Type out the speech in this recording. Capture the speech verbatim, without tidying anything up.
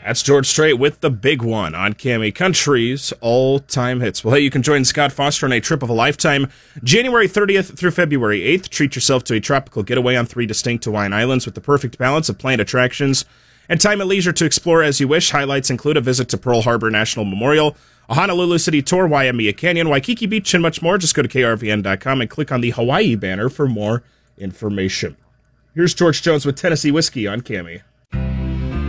That's George Strait with the big one on Cami Country's all-time hits. Well, hey, you can join Scott Foster on a trip of a lifetime, January thirtieth through February eighth. Treat yourself to a tropical getaway on three distinct Hawaiian islands with the perfect balance of planned attractions and time and leisure to explore as you wish. Highlights include a visit to Pearl Harbor National Memorial, a Honolulu City tour, Waimea Canyon, Waikiki Beach, and much more. Just go to K R V N dot com and click on the Hawaii banner for more information. Here's George Jones with Tennessee Whiskey on Cami.